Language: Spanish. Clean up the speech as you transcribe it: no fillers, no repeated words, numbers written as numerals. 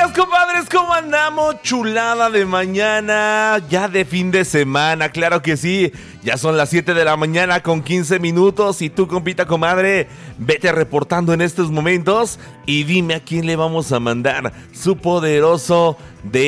días, compadres, ¿cómo andamos? Chulada de mañana, ya de fin de semana, claro que sí. Ya son las 7 de la mañana con 15 minutos y tú, compita, comadre, vete reportando en estos momentos y dime a quién le vamos a mandar su poderoso de